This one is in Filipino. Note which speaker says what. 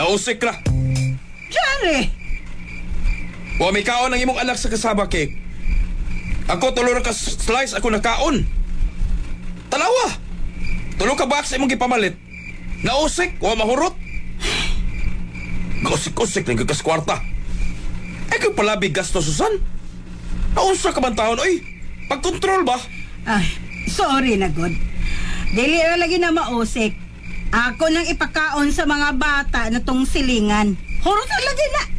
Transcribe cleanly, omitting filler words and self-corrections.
Speaker 1: Nausik ra.
Speaker 2: Jare!
Speaker 1: Wa may kaon ang imong anak sa kasaba cake. Ako tulo ra ka slice ako nakaon. Talawa. Tulo ka box imong gipamalit. Nausik, wa mahurot. Gausik-usik lang kagas kwarta. Ay kung palabi gasto Susan. Naunsa ka man taon, oy. Pagkontrol ba?
Speaker 2: Ay, sorry na, God. Dili ra lagi na mausik. Ako nang ipakaon sa mga bata na tong silingan. Hurot na lagi na.